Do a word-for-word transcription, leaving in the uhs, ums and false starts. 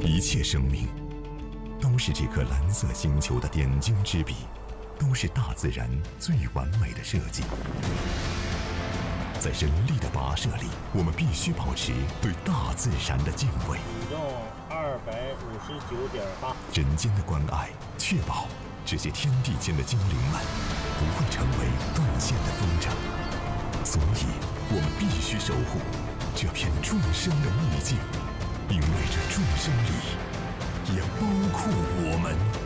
一切生命都是这颗蓝色星球的点睛之笔，都是大自然最完美的设计。在人力的跋涉里，我们必须保持对大自然的敬畏。 体重二百五十九点八。 人间的关爱，确保这些天地间的精灵们不会成为断线的风筝。所以，我们必须守护这片众生的秘境，因为这众生里也包括我们。